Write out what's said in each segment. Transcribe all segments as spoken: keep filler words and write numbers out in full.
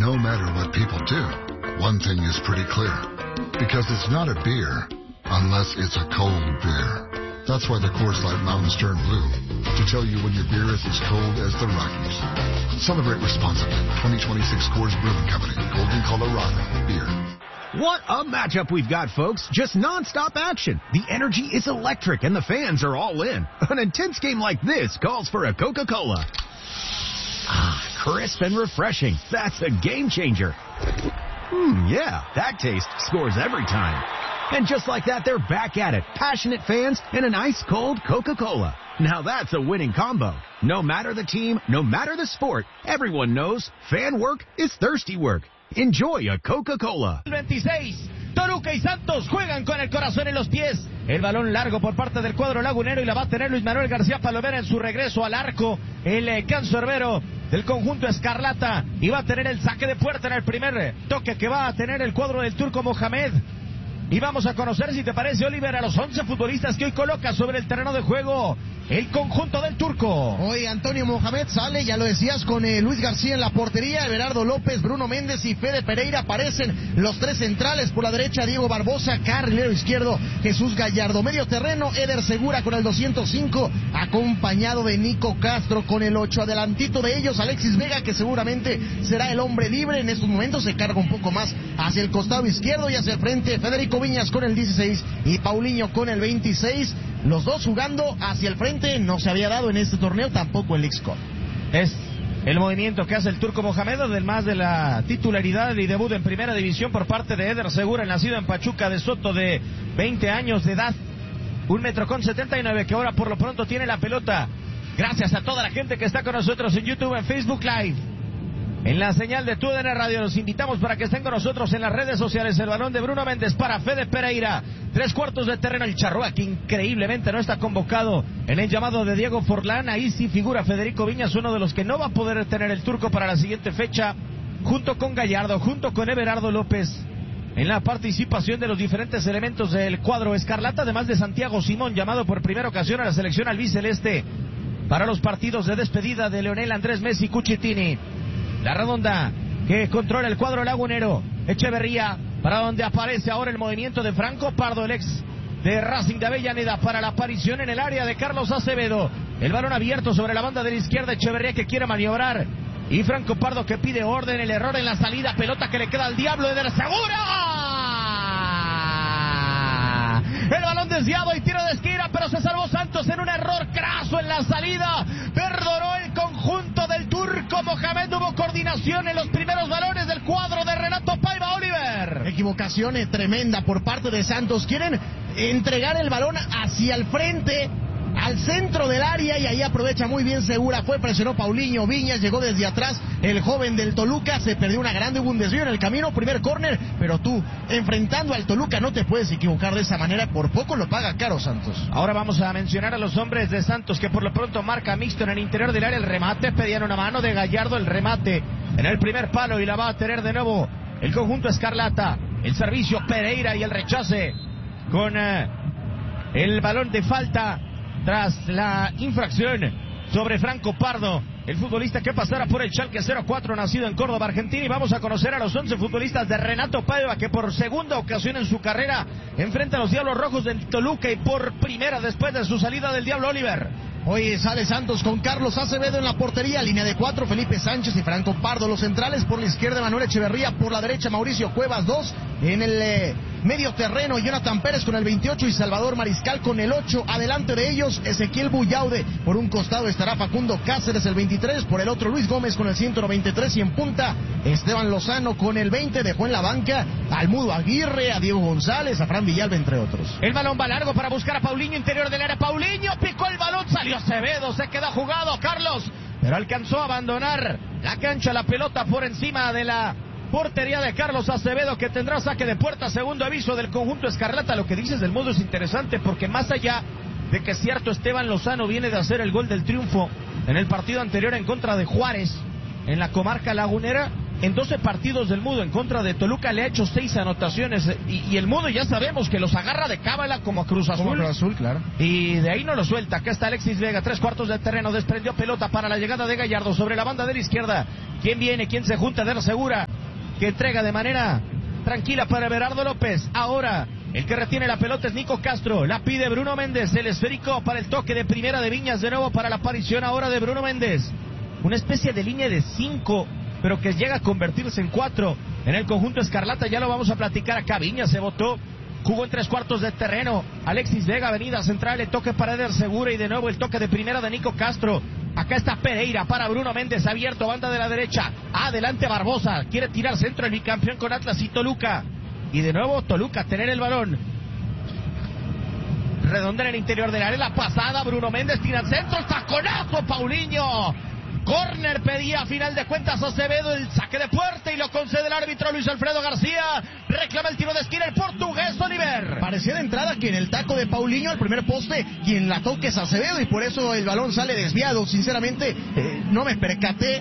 no matter what people do, one thing is pretty clear. Because it's not a beer unless it's a cold beer. That's why the Coors Light Mountains turn blue, to tell you when your beer is as cold as the Rockies. Celebrate responsibly. twenty twenty-six Coors Brewing Company, Golden, Colorado. Beer. What a matchup we've got, folks. Just non-stop action. The energy is electric, and the fans are all in. An intense game like this calls for a Coca-Cola. Ah, crisp and refreshing. That's a game changer. Hmm, yeah, that taste scores every time. And just like that, they're back at it. Passionate fans and an ice-cold Coca-Cola. Now that's a winning combo. No matter the team, no matter the sport, everyone knows fan work is thirsty work. Enjoy a Coca-Cola. veintiséis, Toluca y Santos juegan con el corazón en los pies. El balón largo por parte del cuadro lagunero y la va a tener Luis Manuel García Palomera en su regreso al arco. El eh, cancerbero del conjunto escarlata y va a tener el saque de puerta en el primer toque que va a tener el cuadro del turco Mohamed. Y vamos a conocer, si te parece, Oliver, a los once futbolistas que hoy coloca sobre el terreno de juego el conjunto del turco. Hoy Antonio Mohamed sale, ya lo decías, con eh, Luis García en la portería, Everardo López, Bruno Méndez y Fede Pereira. Aparecen los tres centrales. Por la derecha, Diego Barbosa, carrilero izquierdo, Jesús Gallardo. Medio terreno, Eder Segura con el doscientos cinco, acompañado de Nico Castro con el ocho. Adelantito de ellos, Alexis Vega, que seguramente será el hombre libre. En estos momentos se carga un poco más hacia el costado izquierdo y hacia el frente, Federico Viñas con el dieciséis y Paulinho con el veintiséis. Los dos jugando hacia el frente, no se había dado en este torneo, tampoco el X-Cup. Es el movimiento que hace el turco Mohamed, además de la titularidad y debut en primera división por parte de Eder Segura, nacido en Pachuca de Soto, de veinte años de edad, un metro con setenta y nueve, que ahora por lo pronto tiene la pelota. Gracias a toda la gente que está con nosotros en YouTube, en Facebook Live, en la señal de T U D N Radio. Los invitamos para que estén con nosotros en las redes sociales. El balón de Bruno Méndez para Fede Pereira. Tres cuartos de terreno el Charrúa, que increíblemente no está convocado en el llamado de Diego Forlán. Ahí sí figura Federico Viñas, uno de los que no va a poder tener el turco para la siguiente fecha, junto con Gallardo, junto con Everardo López, en la participación de los diferentes elementos del cuadro escarlata, además de Santiago Simón, llamado por primera ocasión a la selección albiceleste para los partidos de despedida de Leonel Andrés Messi Cucitini. La redonda que controla el cuadro lagunero, Echeverría, para donde aparece ahora el movimiento de Franco Pardo, el ex de Racing de Avellaneda, para la aparición en el área de Carlos Acevedo. El balón abierto sobre la banda de la izquierda, Echeverría que quiere maniobrar y Franco Pardo que pide orden. El error en la salida, pelota que le queda al diablo de Segura. El balón desviado y tiro de esquina, pero se salvó Santos en un error craso en la salida. Perdonó el conjunto del turco Mohamed. Hubo coordinación en los primeros balones del cuadro de Renato Paiva. Oliver, equivocación tremenda por parte de Santos. Quieren entregar el balón hacia el frente, al centro del área, y ahí aprovecha muy bien Segura. Fue, presionó Paulinho, Viñas llegó desde atrás, el joven del Toluca, se perdió una grande, hubo un desvío en el camino, primer córner, pero tú, enfrentando al Toluca, no te puedes equivocar de esa manera, por poco lo paga caro Santos. Ahora vamos a mencionar a los hombres de Santos, que por lo pronto marca mixto en el interior del área. El remate, pedían una mano de Gallardo, el remate en el primer palo, y la va a tener de nuevo el conjunto escarlata. El servicio, Pereira, y el rechace con uh, el balón de falta tras la infracción sobre Franco Pardo, el futbolista que pasara por el Schalke cero cuatro, nacido en Córdoba, Argentina. Y vamos a conocer a los once futbolistas de Renato Paiva, que por segunda ocasión en su carrera enfrenta a los Diablos Rojos del Toluca, y por primera después de su salida del Diablo. Oliver, hoy sale Santos con Carlos Acevedo en la portería, línea de cuatro, Felipe Sánchez y Franco Pardo. Los centrales, por la izquierda Manuel Echeverría, por la derecha Mauricio Cuevas, dos. En el eh, medio terreno, Jonathan Pérez con el veintiocho y Salvador Mariscal con el ocho. Adelante de ellos, Ezequiel Buyaude. Por un costado estará Facundo Cáceres, el veintitrés. Por el otro, Luis Gómez con el ciento noventa y tres. Y en punta, Esteban Lozano con el veinte. Dejó en la banca a Almudo Aguirre, a Diego González, a Fran Villalba, entre otros. El balón va largo para buscar a Paulinho, interior del área. Paulinho picó el balón, salió Acevedo, se quedó jugado Carlos, pero alcanzó a abandonar la cancha, la pelota por encima de la portería de Carlos Acevedo, que tendrá saque de puerta. Segundo aviso del conjunto escarlata. Lo que dices del modo es interesante, porque más allá de que es cierto, Esteban Lozano viene de hacer el gol del triunfo en el partido anterior en contra de Juárez en la comarca lagunera, En doce partidos del Mudo en contra de Toluca le ha hecho seis anotaciones y, y el Mudo ya sabemos que los agarra de cábala como a Cruz Azul. Como Cruz Azul, claro. Y de ahí no lo suelta. Acá está Alexis Vega, tres cuartos del terreno, desprendió pelota para la llegada de Gallardo sobre la banda de la izquierda. ¿Quién viene? ¿Quién se junta? De la Segura, que entrega de manera tranquila para Everardo López. Ahora el que retiene la pelota es Nico Castro, la pide Bruno Méndez, el esférico para el toque de primera de Viñas, de nuevo para la aparición ahora de Bruno Méndez. Una especie de línea de cinco, pero que llega a convertirse en cuatro en el conjunto escarlata. Ya lo vamos a platicar acá. Viñas se botó, jugó en tres cuartos de terreno. Alexis Vega, avenida central, el toque para Eder Segura y de nuevo el toque de primera de Nico Castro. Acá está Pereira para Bruno Méndez, abierto, banda de la derecha. Adelante Barbosa, quiere tirar centro el bicampeón con Atlas y Toluca. Y de nuevo Toluca tener el balón. Redondea en el interior del área, la pasada, Bruno Méndez tira al centro, el taconazo, Paulinho. Corner pedía a final de cuentas Acevedo, el saque de puerta y lo concede el árbitro Luis Alfredo García. Reclama el tiro de esquina el portugués Oliver. Parecía de entrada que en el taco de Paulinho al primer poste quien la toque es Acevedo y por eso el balón sale desviado. Sinceramente eh, no me percaté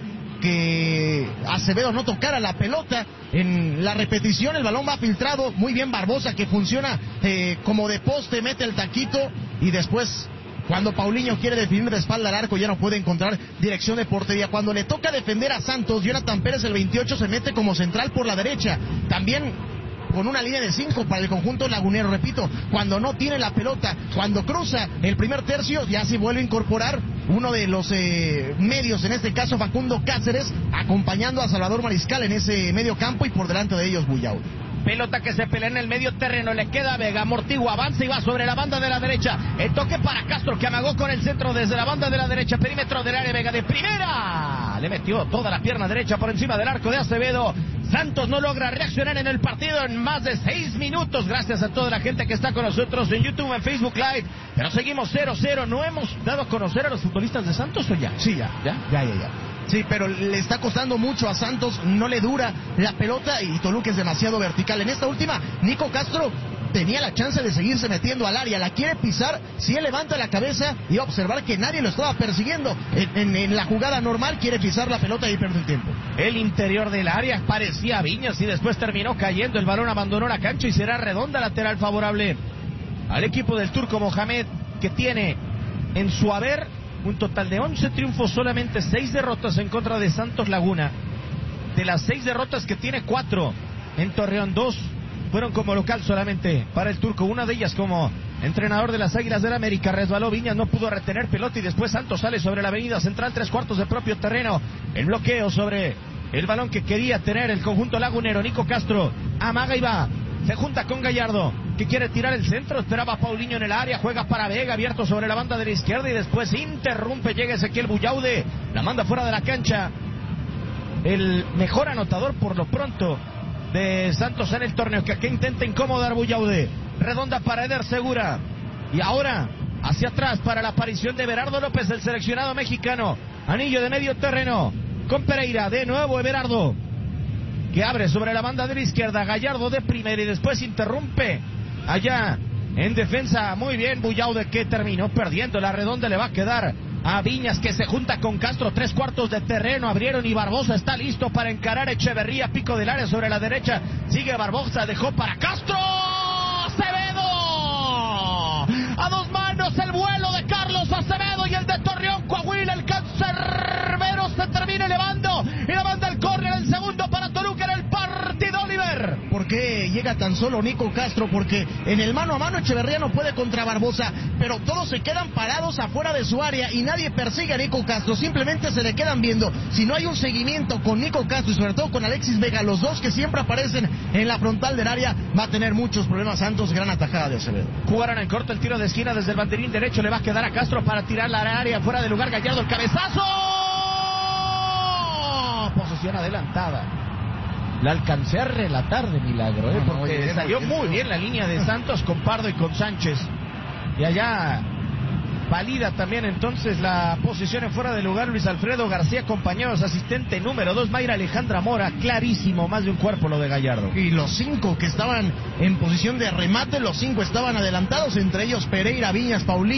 que Acevedo no tocara la pelota. En la repetición el balón va filtrado, muy bien Barbosa que funciona eh, como de poste, mete el taquito y después cuando Paulinho quiere definir de espalda al arco ya no puede encontrar dirección de portería. Cuando le toca defender a Santos, Jonathan Pérez el veintiocho se mete como central por la derecha, también con una línea de cinco para el conjunto lagunero. Repito, cuando no tiene la pelota, cuando cruza el primer tercio, ya se vuelve a incorporar uno de los eh, medios, en este caso Facundo Cáceres, acompañando a Salvador Mariscal en ese medio campo y por delante de ellos Buyaud. Pelota que se pelea en el medio terreno, le queda Vega, amortigua, avanza y va sobre la banda de la derecha. El toque para Castro que amagó con el centro desde la banda de la derecha, perímetro del área, Vega de primera. Le metió toda la pierna derecha por encima del arco de Acevedo. Santos no logra reaccionar en el partido en más de seis minutos. Gracias a toda la gente que está con nosotros en YouTube, en Facebook Live. Pero seguimos cero cero. ¿No hemos dado a conocer a los futbolistas de Santos o ya? Sí, ya. ¿Ya? Ya, ya, ya. Sí, pero le está costando mucho a Santos, no le dura la pelota y Toluca es demasiado vertical. En esta última, Nico Castro tenía la chance de seguirse metiendo al área, la quiere pisar, si él levanta la cabeza y observar que nadie lo estaba persiguiendo. En, en, en la jugada normal quiere pisar la pelota y pierde el tiempo. El interior del área parecía Viñas y después terminó cayendo, el balón abandonó la cancha y será redonda, lateral favorable al equipo del Turco Mohamed, que tiene en su haber un total de once triunfos, solamente seis derrotas en contra de Santos Laguna. De las seis derrotas que tiene, cuatro en Torreón, dos fueron como local solamente para el Turco. Una de ellas como entrenador de las Águilas del América. Resbaló Viñas, no pudo retener pelota y después Santos sale sobre la avenida central, tres cuartos de propio terreno. El bloqueo sobre el balón que quería tener el conjunto lagunero. Nico Castro amaga y va. Se junta con Gallardo, que quiere tirar el centro, esperaba Paulinho en el área, juega para Vega, abierto sobre la banda de la izquierda y después interrumpe, llega Ezequiel Buyaude, la manda fuera de la cancha. El mejor anotador por lo pronto de Santos en el torneo, que aquí intenta incomodar Buyaude, redonda para Eder Segura, y ahora hacia atrás para la aparición de Everardo López, el seleccionado mexicano, anillo de medio terreno, con Pereira, de nuevo Everardo, que abre sobre la banda de la izquierda, Gallardo de primera y después interrumpe allá en defensa. Muy bien Buyaude, que terminó perdiendo. La redonda le va a quedar a Viñas, que se junta con Castro, tres cuartos de terreno, abrieron y Barbosa está listo para encarar Echeverría, pico del área sobre la derecha, sigue Barbosa, dejó para Castro, Acevedo, a dos manos el vuelo de Carlos Acevedo y el de Torreón, Coahuila, el cancerbero se termina elevando y la manda el córner, el segundo para Toluca en el partido, Oliver. ¿Por qué llega tan solo Nico Castro? Porque en el mano a mano Echeverría no puede contra Barbosa, pero todos se quedan parados afuera de su área y nadie persigue a Nico Castro, simplemente se le quedan viendo. Si no hay un seguimiento con Nico Castro y sobre todo con Alexis Vega, los dos que siempre aparecen en la frontal del área, va a tener muchos problemas Santos. Gran atajada de Acevedo. Jugaron en corto el tiro de esquina desde el banderín derecho, le va a quedar a Castro para tirar la área fuera de lugar. Gallardo, el cabezazo, posesión adelantada. La alcancé a relatar de milagro, ¿eh? Porque no, no, salió muy bien la línea de Santos con Pardo y con Sánchez. Y allá valida también entonces la posición en fuera de lugar Luis Alfredo García, compañeros, asistente número dos, Mayra Alejandra Mora, clarísimo, más de un cuerpo lo de Gallardo. Y los cinco que estaban en posición de remate, los cinco estaban adelantados, entre ellos Pereira, Viñas, Paulinho,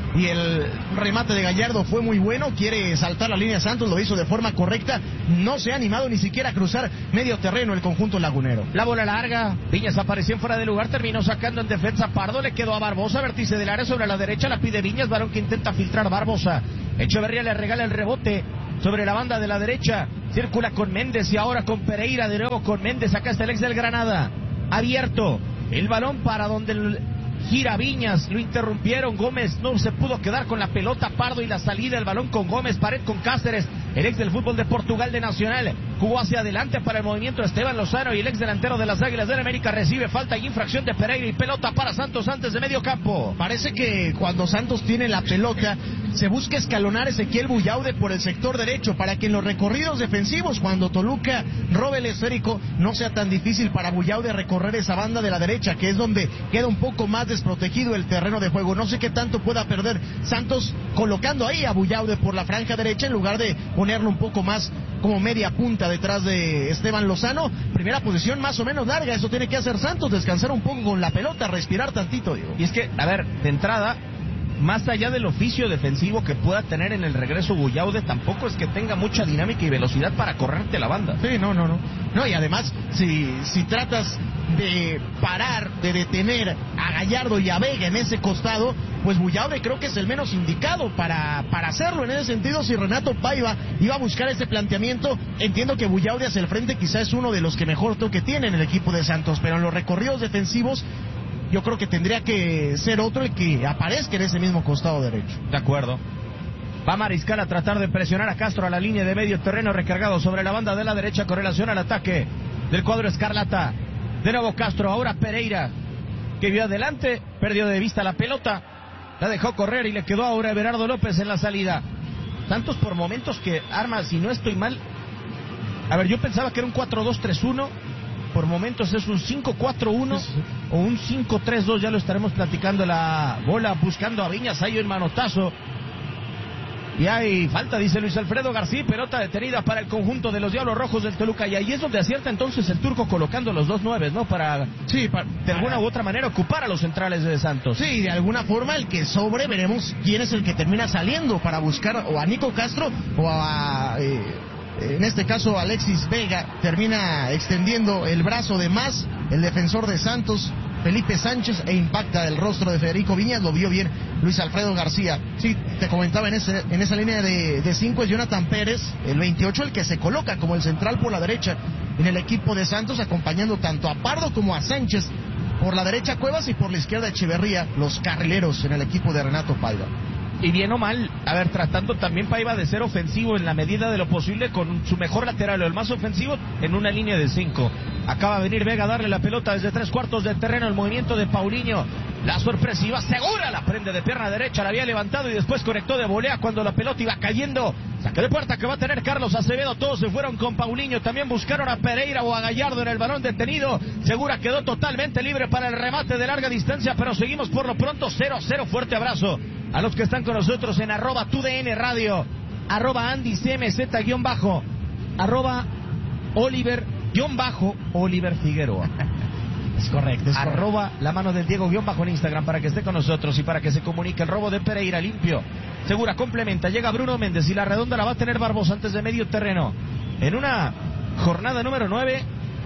y el remate de Gallardo fue muy bueno, quiere saltar la línea Santos, lo hizo de forma correcta, no se ha animado ni siquiera a cruzar medio terreno el conjunto lagunero. La bola larga, Viñas apareció fuera de lugar, terminó sacando en defensa Pardo, le quedó a Barbosa, vértice del área sobre la derecha, la pide Viñas, balón que intenta filtrar Barbosa, Echeverría le regala el rebote sobre la banda de la derecha, circula con Méndez y ahora con Pereira, de nuevo con Méndez, acá está el ex del Granada, abierto, el balón para donde el... gira Viñas, lo interrumpieron, Gómez no se pudo quedar con la pelota, Pardo y la salida, el balón con Gómez, pared con Cáceres, el ex del fútbol de Portugal de Nacional, jugó hacia adelante para el movimiento Esteban Lozano y el ex delantero de las Águilas del América recibe falta y infracción de Pereira y pelota para Santos antes de medio campo. Parece que cuando Santos tiene la pelota se busca escalonar Ezequiel Buyaude por el sector derecho para que en los recorridos defensivos, cuando Toluca robe el esférico, no sea tan difícil para Buyaude recorrer esa banda de la derecha, que es donde queda un poco más desprotegido el terreno de juego. No sé qué tanto pueda perder Santos colocando ahí a Buyaude por la franja derecha en lugar de ponerlo un poco más como media punta detrás de Esteban Lozano. Primera posición más o menos larga, eso tiene que hacer Santos, descansar un poco con la pelota, respirar tantito, digo. Y es que, a ver, de entrada, más allá del oficio defensivo que pueda tener en el regreso Buyaude, tampoco es que tenga mucha dinámica y velocidad para correrte la banda. Sí, no, no, no. No, y además, si, si tratas de parar, de detener a Gallardo y a Vega en ese costado, pues Buyaude creo que es el menos indicado para, para hacerlo. En ese sentido, si Renato Paiva iba a buscar ese planteamiento, entiendo que Buyaude hacia el frente quizás es uno de los que mejor toque tiene en el equipo de Santos, pero en los recorridos defensivos yo creo que tendría que ser otro el que aparezca en ese mismo costado derecho. De acuerdo. Va Mariscal a tratar de presionar a Castro a la línea de medio terreno, recargado sobre la banda de la derecha con relación al ataque del cuadro escarlata. De nuevo Castro, ahora Pereira, que vio adelante, perdió de vista la pelota, la dejó correr y le quedó ahora Everardo López en la salida. Santos por momentos que arma, si no estoy mal, a ver, yo pensaba que era un cuatro dos tres uno, por momentos es un cinco cuatro uno o un cinco tres dos, ya lo estaremos platicando. La bola buscando a Viñas, hay un manotazo y hay falta, dice Luis Alfredo García, pelota detenida para el conjunto de los Diablos Rojos del Toluca, y ahí es donde acierta entonces el turco colocando los dos nueves, ¿no? Para, sí, para, de alguna u otra manera ocupar a los centrales de Santos. Sí, de alguna forma el que sobre, veremos quién es el que termina saliendo para buscar o a Nico Castro o a... Eh... en este caso Alexis Vega termina extendiendo el brazo de más, el defensor de Santos, Felipe Sánchez, e impacta el rostro de Federico Viñas, lo vio bien Luis Alfredo García. Sí, te comentaba en, ese, en esa línea de, de cinco es Jonathan Pérez, el veintiocho, el que se coloca como el central por la derecha en el equipo de Santos, acompañando tanto a Pardo como a Sánchez. Por la derecha Cuevas y por la izquierda Echeverría, los carrileros en el equipo de Renato Paiva. Y bien o mal, a ver, tratando también Paiva de ser ofensivo en la medida de lo posible con su mejor lateral o el más ofensivo en una línea de cinco. Acaba de venir Vega a darle la pelota desde tres cuartos del terreno, el movimiento de Paulinho, la sorpresiva, segura, la prende de pierna derecha, la había levantado y después conectó de volea cuando la pelota iba cayendo. Saque de puerta que va a tener Carlos Acevedo, todos se fueron con Paulinho, también buscaron a Pereira o a Gallardo en el balón detenido. Segura quedó totalmente libre para el remate de larga distancia, pero seguimos por lo pronto cero a cero. Fuerte abrazo a los que están con nosotros en arroba tu D N Radio, arroba Andy C M Z guión bajo, arroba Oliver guión bajo Oliver Figueroa. Es correcto, es arroba correcto. La mano del Diego guión bajo en Instagram para que esté con nosotros y para que se comunique el robo de Pereira limpio. Segura complementa, llega Bruno Méndez y la redonda la va a tener Barbosa antes de medio terreno. En una jornada número nueve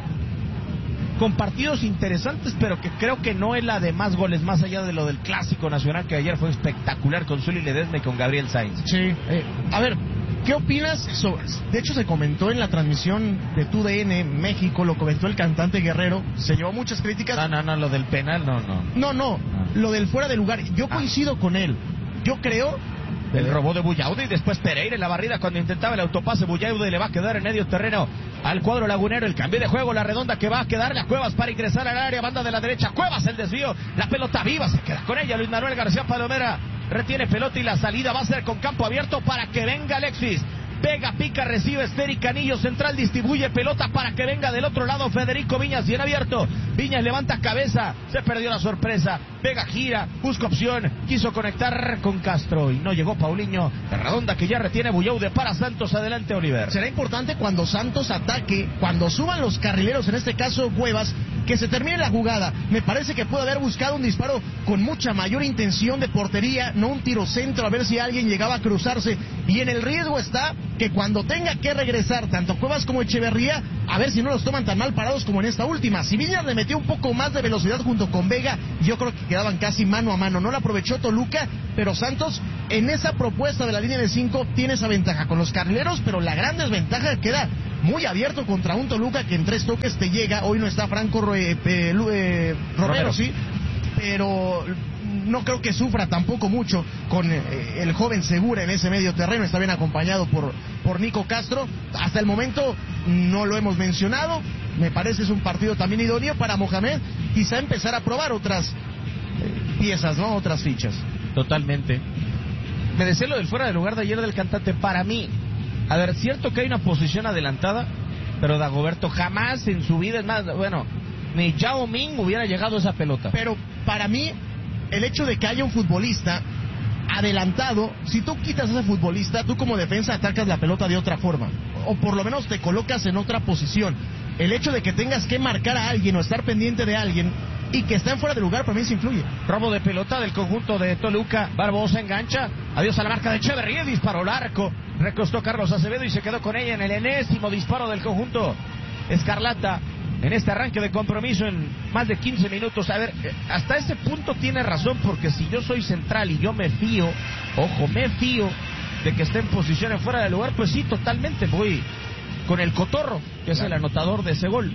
con partidos interesantes, pero que creo que no es la de más goles, más allá de lo del Clásico Nacional, que ayer fue espectacular con Zuli Ledesma y con Gabriel Sainz. Sí, eh, a ver, ¿qué opinas sobre...? De hecho, se comentó en la transmisión de Tu D N México, lo comentó el cantante Guerrero, se llevó muchas críticas. No, no, no, lo del penal, no, no. No, no, ah. lo del fuera de lugar. Yo coincido ah. con él. Yo creo... El robó de Buyaude y después Pereira en la barrida cuando intentaba el autopase. Buyaude le va a quedar en medio terreno al cuadro lagunero. El cambio de juego, la redonda que va a quedarle a Cuevas para ingresar al área, banda de la derecha. Cuevas el desvío, la pelota viva, se queda con ella Luis Manuel García Palomera. Retiene pelota y la salida va a ser con campo abierto para que venga Alexis. Vega, pica, recibe esférica, anillo central, distribuye pelota para que venga del otro lado Federico Viñas, bien abierto. Viñas levanta cabeza, se perdió la sorpresa. Vega gira, busca opción, quiso conectar con Castro y no llegó Paulinho. La redonda que ya retiene Buyaude para Santos. Adelante, Oliver. Será importante cuando Santos ataque, cuando suban los carrileros, en este caso Cuevas, que se termine la jugada. Me parece que puede haber buscado un disparo con mucha mayor intención de portería, no un tiro centro, a ver si alguien llegaba a cruzarse. Y en el riesgo está que cuando tenga que regresar, tanto Cuevas como Echeverría, a ver si no los toman tan mal parados como en esta última. Si Viñas le metió un poco más de velocidad junto con Vega, yo creo que quedaban casi mano a mano. No la aprovechó Toluca, pero Santos en esa propuesta de la línea de cinco tiene esa ventaja con los carrileros, pero la gran desventaja queda muy abierto contra un Toluca que en tres toques te llega. Hoy no está Franco eh, eh, eh, Romero, Romero, sí, pero no creo que sufra tampoco mucho con eh, el joven Segura en ese medio terreno. Está bien acompañado por, por Nico Castro. Hasta el momento no lo hemos mencionado. Me parece es un partido también idóneo para Mohamed, quizá empezar a probar otras eh, piezas, ¿no? Otras fichas. Totalmente. Me decía lo del fuera de lugar de ayer del cantante. Para mí, a ver, cierto que hay una posición adelantada, pero Dagoberto jamás en su vida, es más, bueno, ni Yao Ming hubiera llegado a esa pelota. Pero para mí, el hecho de que haya un futbolista adelantado, si tú quitas a ese futbolista, tú como defensa atacas la pelota de otra forma, o por lo menos te colocas en otra posición. El hecho de que tengas que marcar a alguien o estar pendiente de alguien y que estén fuera de lugar, para mí se influye. Robo de pelota del conjunto de Toluca. Barbosa engancha. Adiós a la marca de Echeverría. Disparó al arco. Recostó Carlos Acevedo y se quedó con ella en el enésimo disparo del conjunto Escarlata en este arranque de compromiso en más de quince minutos. A ver, hasta ese punto tiene razón, porque si yo soy central y yo me fío, ojo, me fío de que esté en posiciones fuera de lugar, pues sí, totalmente voy con el Cotorro, que es el anotador de ese gol.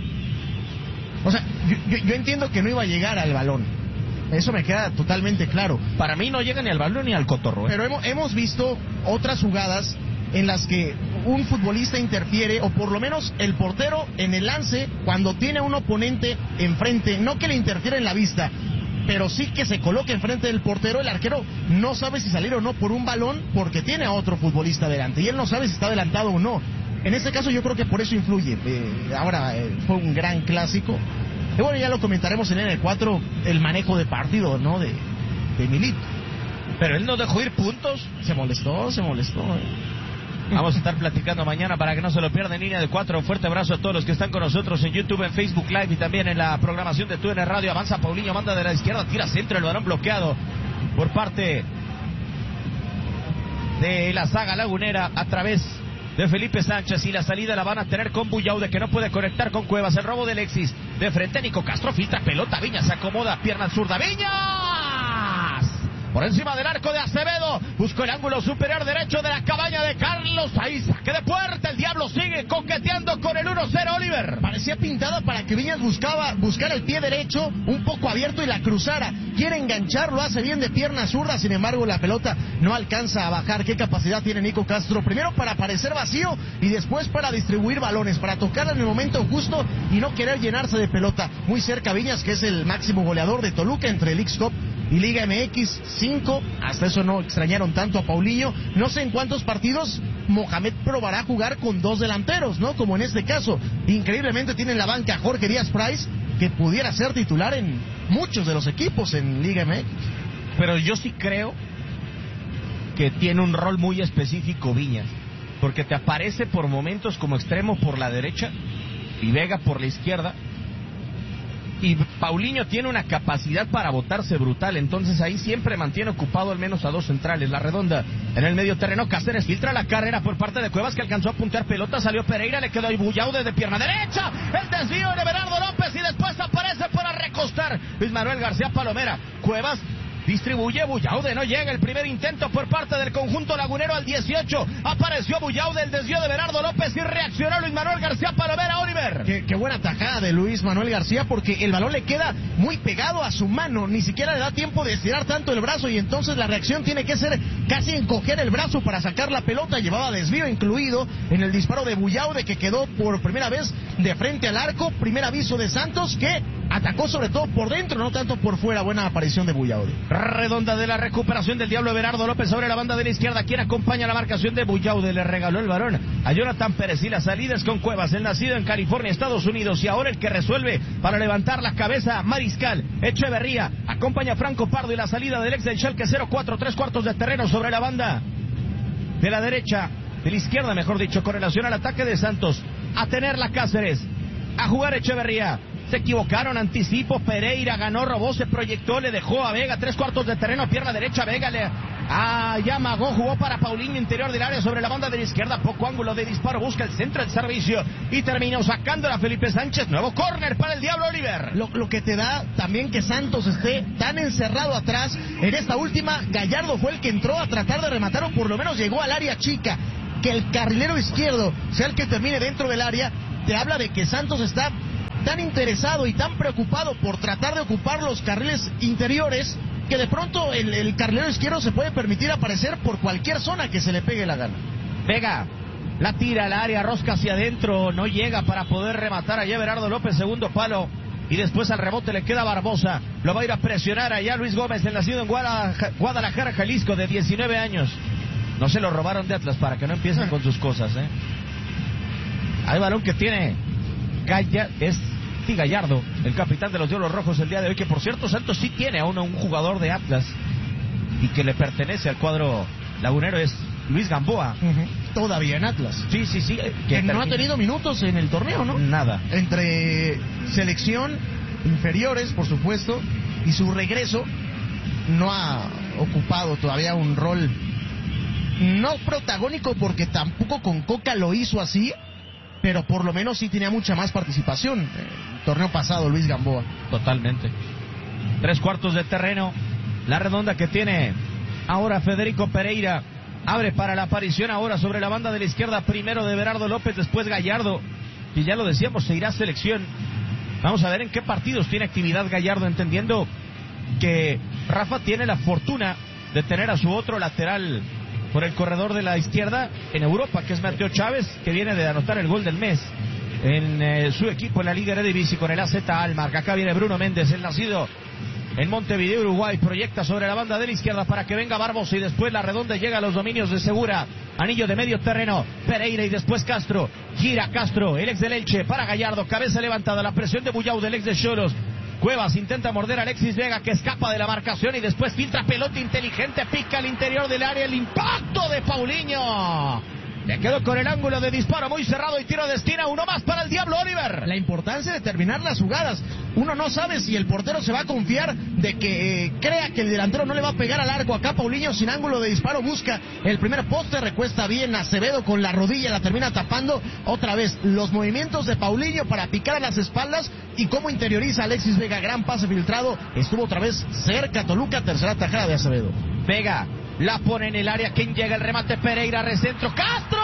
O sea, yo, yo, yo entiendo que no iba a llegar al balón. Eso me queda totalmente claro. Para mí no llega ni al balón ni al Cotorro, ¿eh? Pero hemos, hemos visto otras jugadas en las que un futbolista interfiere, o por lo menos el portero en el lance, cuando tiene a un oponente enfrente, no que le interfiera en la vista, pero sí que se coloque enfrente del portero. El arquero no sabe si salir o no por un balón, porque tiene a otro futbolista delante, y él no sabe si está adelantado o no. En este caso yo creo que por eso influye. Eh, ahora, eh, fue un gran clásico. Y bueno, ya lo comentaremos en el cuatro, el manejo de partido, ¿no? De, de Milito. Pero él no dejó ir puntos. Se molestó, se molestó. Eh. Vamos a estar platicando mañana para que no se lo pierda en línea de cuatro. Un fuerte abrazo a todos los que están con nosotros en YouTube, en Facebook Live y también en la programación de T U N Radio. Avanza Paulinho, manda de la izquierda, tira centro, el balón bloqueado por parte de la saga lagunera a través de Felipe Sánchez, y la salida la van a tener con Bullaude, que no puede conectar con Cuevas. El robo de Alexis, de frente Nico Castro, filtra pelota, Viñas se acomoda, pierna zurda, Viñas por encima del arco de Acevedo, buscó el ángulo superior derecho de la cabaña de Carlos, ahí saque de puerta, el Diablo sigue coqueteando con el uno cero, Oliver. Parecía pintada para que Viñas buscaba buscar el pie derecho un poco abierto y la cruzara. Quiere enganchar, lo hace bien de pierna zurda, sin embargo la pelota no alcanza a bajar. ¿Qué capacidad tiene Nico Castro? Primero para parecer vacío y después para distribuir balones, para tocarla en el momento justo y no querer llenarse de pelota. Muy cerca Viñas, que es el máximo goleador de Toluca entre Leagues Cup y Liga M X, cinco, hasta eso no extrañaron tanto a Paulinho. No sé en cuántos partidos Mohamed probará jugar con dos delanteros, ¿no? Como en este caso. Increíblemente tiene en la banca a Jorge Díaz Price, que pudiera ser titular en muchos de los equipos en Liga M X. Pero yo sí creo que tiene un rol muy específico Viñas, porque te aparece por momentos como extremo por la derecha y Vega por la izquierda, y Paulinho tiene una capacidad para botarse brutal, entonces ahí siempre mantiene ocupado al menos a dos centrales. La redonda en el medio terreno, Cáceres filtra la carrera por parte de Cuevas, que alcanzó a puntear pelota, salió Pereira, le quedó ahí Bullaude de pierna derecha, el desvío de Everardo López y después aparece para recostar Luis Manuel García Palomera. Cuevas distribuye, Bullaude no llega, el primer intento por parte del conjunto lagunero al dieciocho, apareció Bullaude, el desvío de Berardo López y reaccionó Luis Manuel García Palomera. Oliver, qué, qué buena tajada de Luis Manuel García, porque el balón le queda muy pegado a su mano, ni siquiera le da tiempo de estirar tanto el brazo, y entonces la reacción tiene que ser casi encoger el brazo para sacar la pelota. Llevaba desvío incluido en el disparo de Bullaude, que quedó por primera vez de frente al arco. Primer aviso de Santos, que atacó sobre todo por dentro, no tanto por fuera. Buena aparición de Bullaude. Redonda de la recuperación del Diablo Everardo López sobre la banda de la izquierda, quien acompaña la marcación de Bullaude, le regaló el balón a Jonathan Pérez, y la salida es con Cuevas, el nacido en California, Estados Unidos, y ahora el que resuelve para levantar la cabeza, Mariscal. Echeverría acompaña a Franco Pardo, y la salida del ex del Schalke cero cuatro, tres cuartos de terreno sobre la banda de la derecha, de la izquierda mejor dicho, con relación al ataque de Santos. A tenerla Cáceres, a jugar Echeverría, Se equivocaron, anticipo, Pereira ganó, robó, se proyectó, le dejó a Vega, tres cuartos de terreno, pierna derecha, Vega le ah, ya amagó, jugó para Paulinho, interior del área sobre la banda de la izquierda, poco ángulo de disparo, busca el centro del servicio y terminó sacándola a Felipe Sánchez, nuevo córner para el Diablo Oliver. Lo, lo que te da también que Santos esté tan encerrado atrás, en esta última, Gallardo fue el que entró a tratar de rematar o por lo menos llegó al área chica, que el carrilero izquierdo sea el que termine dentro del área, te habla de que Santos está tan interesado y tan preocupado por tratar de ocupar los carriles interiores que de pronto el, el carrilero izquierdo se puede permitir aparecer por cualquier zona que se le pegue la gana. Vega la tira al área, rosca hacia adentro, no llega para poder rematar allá Everardo López, segundo palo, y después al rebote le queda Barbosa, lo va a ir a presionar allá Luis Gómez, el nacido en Guadalajara, Guadalajara, Jalisco, de diecinueve años. No se lo robaron de Atlas para que no empiecen con sus cosas, ¿eh? Hay balón que tiene Galla, es Gallardo, el capitán de los Diablos Rojos el día de hoy, que por cierto Santos sí tiene a uno, un jugador de Atlas y que le pertenece al cuadro lagunero, es Luis Gamboa. Uh-huh. Todavía en Atlas. Sí, sí, sí. Que, que no ha tenido minutos en el torneo, ¿no? Nada. Entre selección, inferiores, por supuesto, y su regreso, no ha ocupado todavía un rol no protagónico, porque tampoco con Coca lo hizo así, pero por lo menos sí tenía mucha más participación el torneo pasado Luis Gamboa. Totalmente. Tres cuartos de terreno, la redonda que tiene ahora Federico Pereira, abre para la aparición ahora sobre la banda de la izquierda, primero de Everardo López, después Gallardo, y ya lo decíamos, se irá a selección. Vamos a ver en qué partidos tiene actividad Gallardo, entendiendo que Rafa tiene la fortuna de tener a su otro lateral por el corredor de la izquierda en Europa, que es Mateo Chávez, que viene de anotar el gol del mes en eh, su equipo en la Liga Eredivisie con el A Z Almar. Acá viene Bruno Méndez, el nacido en Montevideo, Uruguay, proyecta sobre la banda de la izquierda para que venga Barbosa, y después la redonda llega a los dominios de Segura, anillo de medio terreno, Pereira y después Castro, gira Castro, el ex del Elche, para Gallardo, cabeza levantada, la presión de Bullao, del ex de Xolos. Cuevas intenta morder a Alexis Vega, que escapa de la marcación y después filtra pelota inteligente, pica al interior del área, el impacto de Paulinho. Le quedó con el ángulo de disparo muy cerrado y tiro de esquina, uno más para el Diablo Oliver. La importancia de terminar las jugadas. Uno no sabe si el portero se va a confiar de que eh, crea que el delantero no le va a pegar al arco. Acá Paulinho sin ángulo de disparo busca el primer poste, recuesta bien Acevedo con la rodilla, la termina tapando. Otra vez los movimientos de Paulinho para picar a las espaldas y cómo interioriza Alexis Vega, gran pase filtrado. Estuvo otra vez cerca Toluca, tercera tajada de Acevedo. Vega la pone en el área, quien llega el remate, Pereira, recentro, Castro.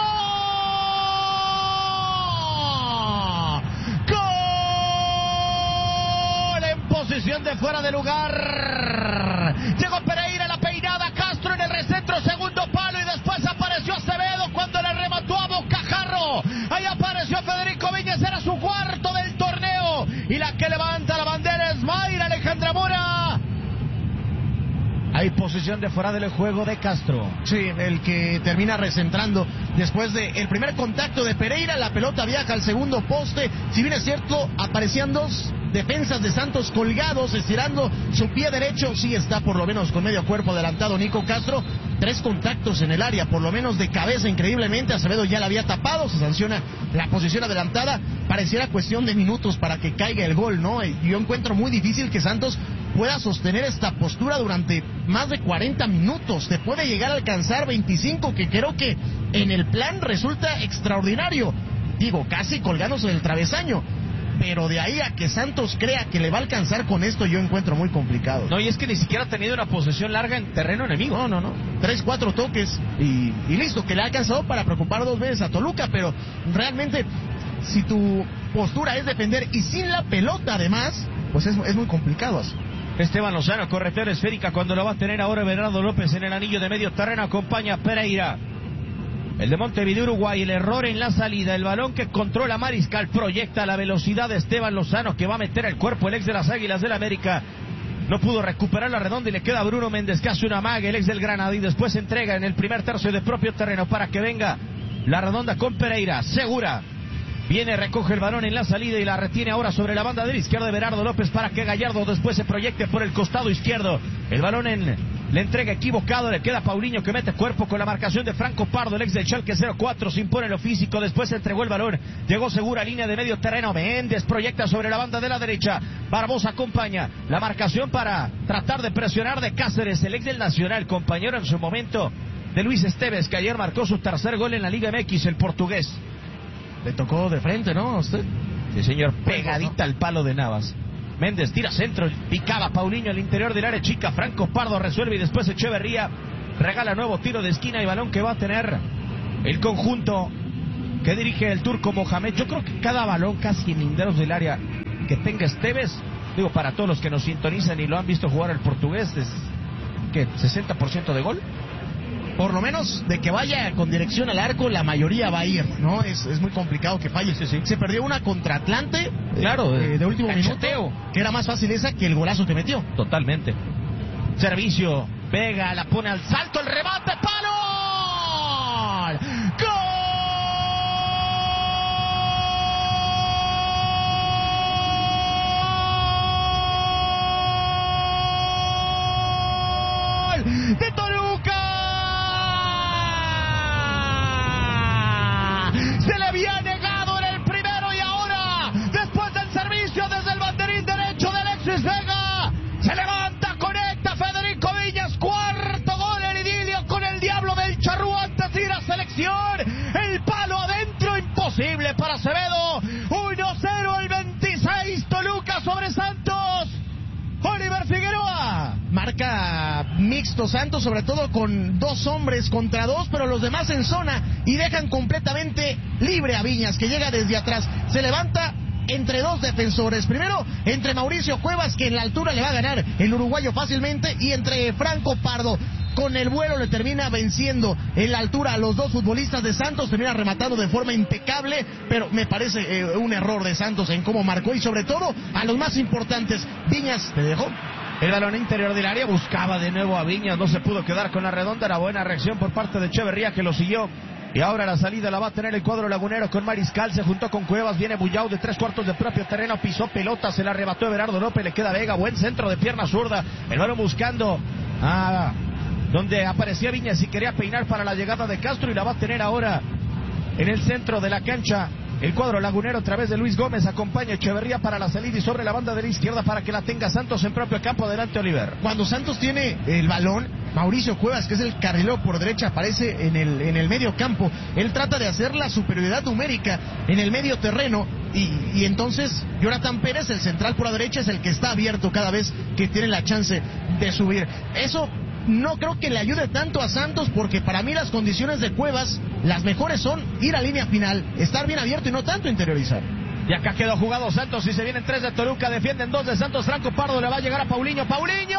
¡Gol! En posición de fuera de lugar. Llegó Pereira, la peinada, Castro en el recentro, segundo palo, y después apareció Acevedo cuando le remató a bocajarro. Ahí apareció Federico Viñas, era su cuarto del torneo, y la que levanta la bandera es Mayra Alejandra Mora. Hay posición de fuera del juego de Castro. Sí, el que termina recentrando después del primer contacto de Pereira. La pelota viaja al segundo poste. Si bien es cierto, aparecían dos defensas de Santos colgados, estirando su pie derecho. Sí está por lo menos con medio cuerpo adelantado Nico Castro. Tres contactos en el área, por lo menos de cabeza, increíblemente. Acevedo ya la había tapado, se sanciona la posición adelantada. Pareciera cuestión de minutos para que caiga el gol, ¿no? Yo encuentro muy difícil que Santos pueda sostener esta postura durante más de cuarenta minutos. Te puede llegar a alcanzar veinticinco, que creo que en el plan resulta extraordinario. Digo, casi colgándose del travesaño. Pero de ahí a que Santos crea que le va a alcanzar con esto, yo encuentro muy complicado. No, y es que ni siquiera ha tenido una posesión larga en terreno enemigo. No, no, no. Tres, cuatro toques y, y listo, que le ha alcanzado para preocupar dos veces a Toluca, pero realmente, si tu postura es defender y sin la pelota además, pues es, es muy complicado así. Esteban Lozano, corretera esférica cuando lo va a tener ahora Everardo López en el anillo de medio terreno, acompaña a Pereira. El de Montevideo, Uruguay, el error en la salida, el balón que controla Mariscal, proyecta la velocidad de Esteban Lozano, que va a meter el cuerpo, el ex de las Águilas del América. No pudo recuperar la redonda y le queda a Bruno Méndez, que hace una maga, el ex del Granada, y después se entrega en el primer tercio de propio terreno para que venga la redonda con Pereira. Segura viene, recoge el balón en la salida y la retiene ahora sobre la banda de la izquierda de Everardo López para que Gallardo después se proyecte por el costado izquierdo. El balón en Le entrega equivocado, le queda Paulinho que mete cuerpo con la marcación de Franco Pardo, el ex del Schalke cero cuatro, se impone lo físico, después entregó el balón, llegó segura línea de medio terreno, Méndez proyecta sobre la banda de la derecha, Barbosa acompaña la marcación para tratar de presionar de Cáceres, el ex del Nacional, compañero en su momento de Luis Esteves, que ayer marcó su tercer gol en la Liga M X, el portugués. Le tocó de frente, ¿no? ¿A usted? Sí, señor, pegadita al palo de Navas. Méndez tira centro, picaba Paulinho al interior del área chica, Franco Pardo resuelve y después Echeverría regala nuevo tiro de esquina y balón que va a tener el conjunto que dirige el turco Mohamed. Yo creo que cada balón casi en linderos del área que tenga Esteves, digo, para todos los que nos sintonizan y lo han visto jugar el portugués, es que sesenta por ciento de gol. Por lo menos de que vaya con dirección al arco, la mayoría va a ir, ¿no? Es, es muy complicado que falle. Sí, sí. Se perdió una contra Atlante, claro, eh, de último cacheteo. minuto, que era más fácil esa que el golazo que metió. Totalmente. Servicio, Vega, la pone al salto, el remate, ¡palo! ¡Gol! ¡De Toluca! Se le había negado en el primero y ahora, después del servicio desde el banderín derecho de Alexis Vega, se levanta, conecta Federico Viñas, cuarto gol en idilio con el Diablo del Charrúa antes de ir a selección, el palo adentro, imposible para Acevedo, uno cero el veintiséis, Toluca sobre Santos, Oliver Figueroa. Marca mixto Santos, sobre todo con dos hombres contra dos, pero los demás en zona y dejan completamente libre a Viñas, que llega desde atrás. Se levanta entre dos defensores. Primero, entre Mauricio Cuevas, que en la altura le va a ganar el uruguayo fácilmente, y entre Franco Pardo. Con el vuelo le termina venciendo en la altura a los dos futbolistas de Santos, termina rematando de forma impecable, pero me parece eh, un error de Santos en cómo marcó y sobre todo a los más importantes. Viñas te dejó. El balón interior del área, buscaba de nuevo a Viñas, no se pudo quedar con la redonda, era buena reacción por parte de Echeverría que lo siguió. Y ahora la salida la va a tener el cuadro lagunero con Mariscal, se juntó con Cuevas, viene Bullao de tres cuartos de propio terreno, pisó pelota, se la arrebató Everardo López, le queda Vega, buen centro de pierna zurda, el balón buscando a donde aparecía Viñas y quería peinar para la llegada de Castro y la va a tener ahora en el centro de la cancha. El cuadro lagunero a través de Luis Gómez acompaña a Echeverría para la salida y sobre la banda de la izquierda para que la tenga Santos en propio campo. Adelante Oliver. Cuando Santos tiene el balón, Mauricio Cuevas, que es el carrilero por derecha, aparece en el, en el medio campo. Él trata de hacer la superioridad numérica en el medio terreno y, y entonces Jonathan Pérez, el central por la derecha, es el que está abierto cada vez que tiene la chance de subir. Eso no creo que le ayude tanto a Santos, porque para mí las condiciones de Cuevas, las mejores son ir a línea final, estar bien abierto y no tanto interiorizar. Y acá quedó jugado Santos y se vienen tres de Toluca, defienden dos de Santos. Franco Pardo le va a llegar a Paulinho. ¡Paulinho!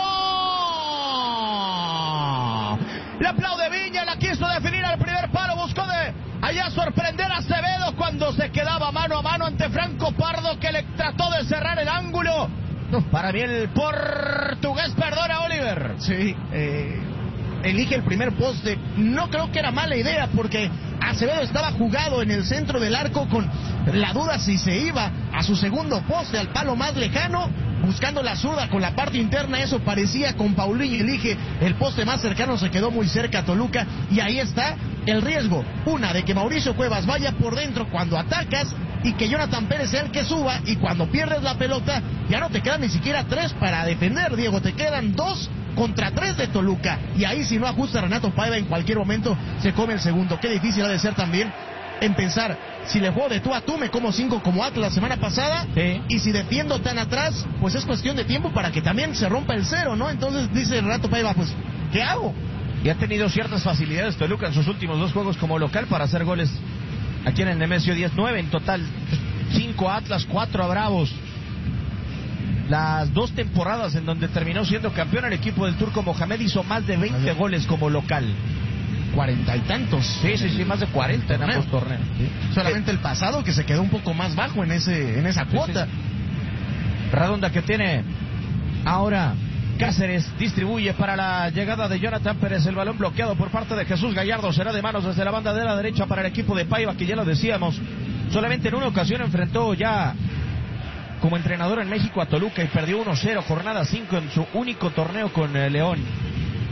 Le aplaude Viña, la quiso definir al primer palo, buscó de allá sorprender a Acevedo cuando se quedaba mano a mano ante Franco Pardo, que le trató de cerrar el ángulo. Para mí el portugués perdona, Oliver. Sí, eh, elige el primer poste. No creo que era mala idea, porque Acevedo estaba jugado en el centro del arco con la duda si se iba a su segundo poste, al palo más lejano, buscando la zurda con la parte interna. Eso parecía con Paulinho, elige el poste más cercano, se quedó muy cerca a Toluca y ahí está el riesgo. Una, de que Mauricio Cuevas vaya por dentro cuando atacas y que Jonathan Pérez sea el que suba, y cuando pierdes la pelota ya no te quedan ni siquiera tres para defender, Diego, te quedan dos contra tres de Toluca, y ahí si no ajusta Renato Paiva en cualquier momento se come el segundo. Qué difícil ha de ser también en pensar, si le juego de tú a tú me como cinco como Atlas la semana pasada, sí, y si defiendo tan atrás, pues es cuestión de tiempo para que también se rompa el cero, ¿no? Entonces dice Renato Paiva, pues ¿qué hago? Y ha tenido ciertas facilidades Toluca en sus últimos dos juegos como local para hacer goles. Aquí en el Nemesio diez nueve en total, cinco a Atlas, cuatro a Bravos. Las dos temporadas en donde terminó siendo campeón el equipo del turco Mohamed hizo más de veinte goles como local. Cuarenta y tantos. Sí, sí, sí, más de cuarenta en ambos torneos. Sí. Solamente el pasado que se quedó un poco más bajo en ese en esa cuota. Sí, sí. Redonda que tiene ahora Cáceres, distribuye para la llegada de Jonathan Pérez, el balón bloqueado por parte de Jesús Gallardo, será de manos desde la banda de la derecha para el equipo de Paiva, que ya lo decíamos, solamente en una ocasión enfrentó ya como entrenador en México a Toluca y perdió uno cero, jornada cinco en su único torneo con eh, León.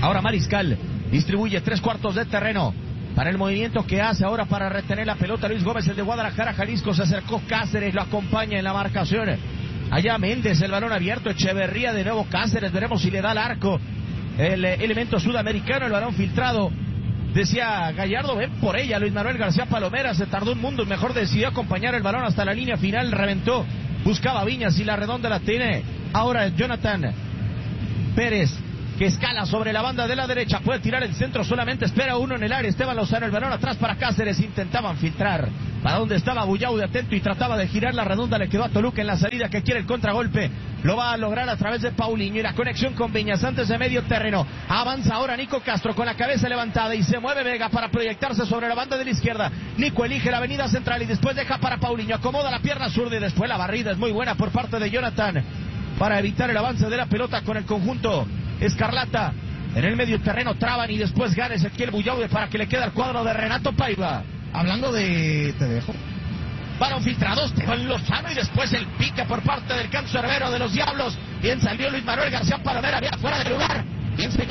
Ahora Mariscal distribuye tres cuartos de terreno para el movimiento que hace ahora para retener la pelota. Luis Gómez, el de Guadalajara, Jalisco. Se acercó Cáceres, lo acompaña en la marcación. Allá Méndez, el balón abierto. Echeverría de nuevo Cáceres. Veremos si le da al arco el eh, elemento sudamericano. El balón filtrado. Decía Gallardo, ven por ella. Luis Manuel García Palomera se tardó un mundo y mejor decidió acompañar el balón hasta la línea final. Reventó, buscaba Viñas y la redonda la tiene. Ahora Jonathan Pérez, que escala sobre la banda de la derecha, puede tirar el centro, solamente espera uno en el área. Esteban Lozano, el balón atrás para Cáceres, intentaban filtrar para donde estaba Bullaude, atento, y trataba de girar la redonda, le quedó a Toluca en la salida, que quiere el contragolpe, lo va a lograr a través de Paulinho, y la conexión con Viñas antes de medio terreno. Avanza ahora Nico Castro con la cabeza levantada y se mueve Vega para proyectarse sobre la banda de la izquierda. Nico elige la avenida central y después deja para Paulinho, acomoda la pierna zurda y después la barrida es muy buena por parte de Jonathan para evitar el avance de la pelota con el conjunto escarlata. En el medio terreno traban y después gana Ezequiel Bullaude para que le quede al cuadro de Renato Paiva. Hablando de... te dejo. Balón filtrado, Esteban Lozano y después el pique por parte del cancerbero de los Diablos. Bien salió Luis Manuel García Palomera, bien fuera de lugar. Bien señalado.